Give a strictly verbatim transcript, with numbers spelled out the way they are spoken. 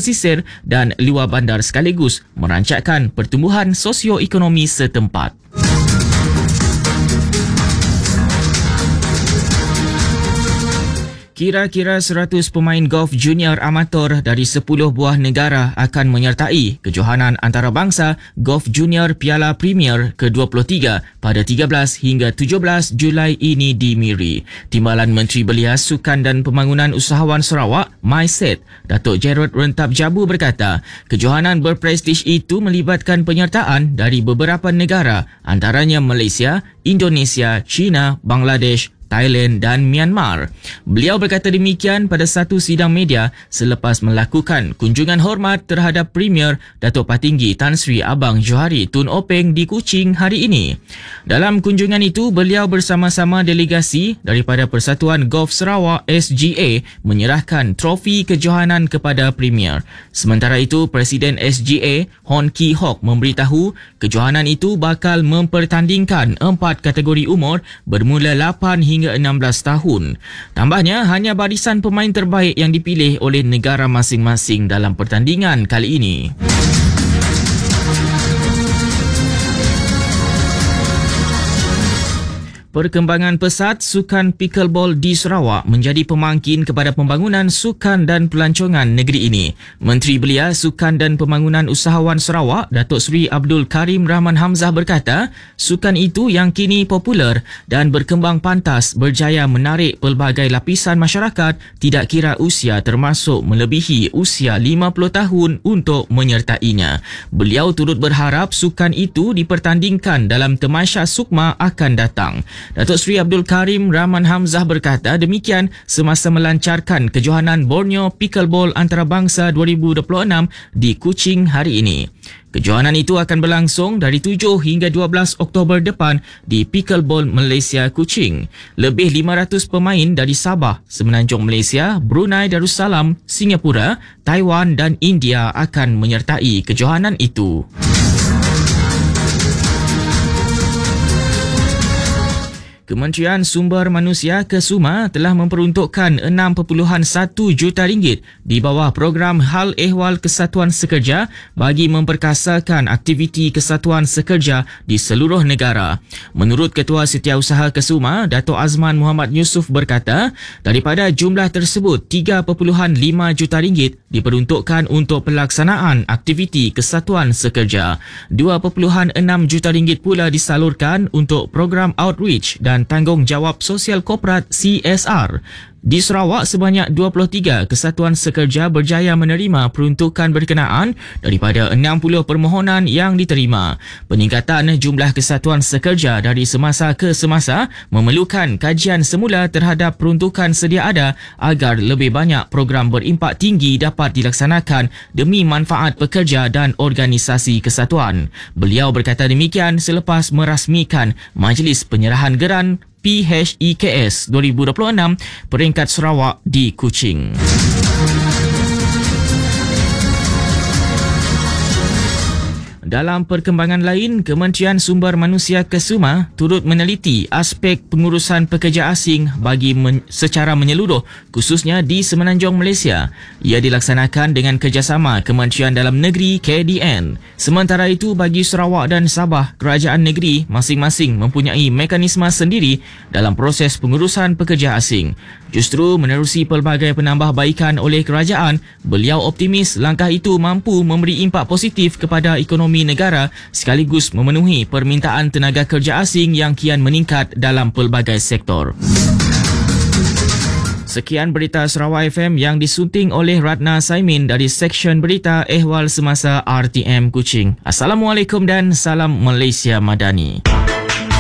pesisir dan luar bandar sekaligus merancakkan pertumbuhan sosioekonomi setempat. Kira-kira seratus pemain golf junior amatur dari sepuluh buah negara akan menyertai kejohanan antarabangsa Golf Junior Piala Premier ke dua puluh tiga pada tiga belas hingga tujuh belas Julai ini di Miri. Timbalan Menteri Belia, Sukan dan Pembangunan Usahawan Sarawak, MySet, Datuk Gerard Rentap Jabu berkata, kejohanan berprestij itu melibatkan penyertaan dari beberapa negara antaranya Malaysia, Indonesia, China, Bangladesh, Thailand dan Myanmar. Beliau berkata demikian pada satu sidang media selepas melakukan kunjungan hormat terhadap Premier Datuk Patinggi Tan Sri Abang Johari Tun Openg di Kuching hari ini. Dalam kunjungan itu, beliau bersama-sama delegasi daripada Persatuan Golf Sarawak S G A menyerahkan trofi kejohanan kepada Premier. Sementara itu, Presiden S G A Hon Ki Hok memberitahu kejohanan itu bakal mempertandingkan empat kategori umur bermula lapan hingga hingga enam belas tahun. Tambahnya, hanya barisan pemain terbaik yang dipilih oleh negara masing-masing dalam pertandingan kali ini. Perkembangan pesat sukan pickleball di Sarawak menjadi pemangkin kepada pembangunan sukan dan pelancongan negeri ini. Menteri Belia, Sukan dan Pembangunan Usahawan Sarawak, Datuk Seri Abdul Karim Rahman Hamzah berkata, sukan itu yang kini popular dan berkembang pantas berjaya menarik pelbagai lapisan masyarakat tidak kira usia termasuk melebihi usia lima puluh tahun untuk menyertainya. Beliau turut berharap sukan itu dipertandingkan dalam Tamasya Sukma akan datang. Datuk Seri Abdul Karim Rahman Hamzah berkata demikian semasa melancarkan kejohanan Borneo Pickleball Antarabangsa dua ribu dua puluh enam di Kuching hari ini. Kejohanan itu akan berlangsung dari tujuh hingga dua belas Oktober depan di Pickleball Malaysia Kuching. Lebih lima ratus pemain dari Sabah, Semenanjung Malaysia, Brunei Darussalam, Singapura, Taiwan dan India akan menyertai kejohanan itu. Kementerian Sumber Manusia Kesuma telah memperuntukkan enam perpuluhan satu juta ringgit di bawah program Hal Ehwal Kesatuan Sekerja bagi memperkasakan aktiviti kesatuan sekerja di seluruh negara. Menurut Ketua Setiausaha Kesuma, Dato' Azman Muhammad Yusof berkata, daripada jumlah tersebut tiga perpuluhan lima juta ringgit diperuntukkan untuk pelaksanaan aktiviti kesatuan sekerja. dua perpuluhan enam juta ringgit pula disalurkan untuk program outreach dan tanggungjawab sosial korporat C S R. Di Sarawak, sebanyak dua puluh tiga kesatuan sekerja berjaya menerima peruntukan berkenaan daripada enam puluh permohonan yang diterima. Peningkatan jumlah kesatuan sekerja dari semasa ke semasa memerlukan kajian semula terhadap peruntukan sedia ada agar lebih banyak program berimpak tinggi dapat dilaksanakan demi manfaat pekerja dan organisasi kesatuan. Beliau berkata demikian selepas merasmikan Majlis Penyerahan Geran P H E K S dua ribu dua puluh enam peringkat Sarawak di Kuching. Dalam perkembangan lain, Kementerian Sumber Manusia Kesuma turut meneliti aspek pengurusan pekerja asing bagi men- secara menyeluruh, khususnya di Semenanjung Malaysia. Ia dilaksanakan dengan kerjasama Kementerian Dalam Negeri K D N. Sementara itu, bagi Sarawak dan Sabah, kerajaan negeri masing-masing mempunyai mekanisme sendiri dalam proses pengurusan pekerja asing. Justru menerusi pelbagai penambahbaikan oleh kerajaan, beliau optimis langkah itu mampu memberi impak positif kepada ekonomi negara sekaligus memenuhi permintaan tenaga kerja asing yang kian meningkat dalam pelbagai sektor. Sekian berita Sarawak F M yang disunting oleh Ratna Saimin dari Seksyen Berita Ehwal Semasa R T M Kuching. Assalamualaikum dan salam Malaysia Madani.